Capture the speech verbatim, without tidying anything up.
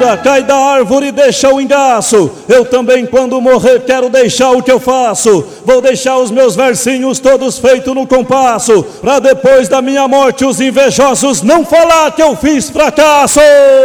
rapadura cai da árvore e deixa o engaço. Eu também, quando morrer, quero deixar o que eu faço. Vou deixar os meus versinhos todos feitos no compasso, pra depois da minha morte os invejosos não falar que eu fiz fracasso.